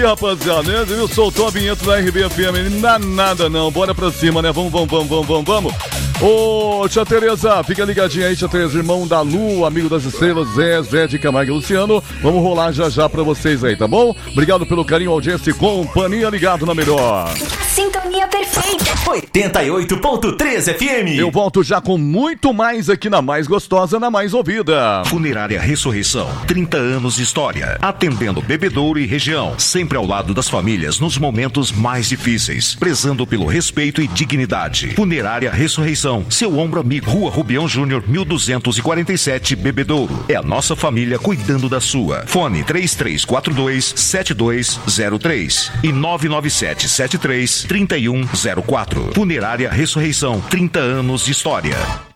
Rapaziada, né? Viu? Soltou a vinheta da RBFM, não dá nada não, bora pra cima, né? Vamos. Ô, tia Tereza, fica ligadinha aí, tia Tereza, irmão da Lu, amigo das estrelas, Zé de Camargo e Luciano. Vamos rolar já pra vocês aí, tá bom? Obrigado pelo carinho, audiência e companhia, ligado na melhor. Sintonia perfeita. 88.3 FM. Eu volto já com muito mais aqui na mais gostosa, na mais ouvida. Funerária Ressurreição, 30 anos de história, atendendo Bebedouro e região, sempre ao lado das famílias nos momentos mais difíceis, prezando pelo respeito e dignidade. Funerária Ressurreição, seu ombro amigo, Rua Rubião Júnior, 1247, Bebedouro. É a nossa família cuidando da sua. Fone 3342-7203 e 99773-3104. Funerária Ressurreição, 30 anos de história.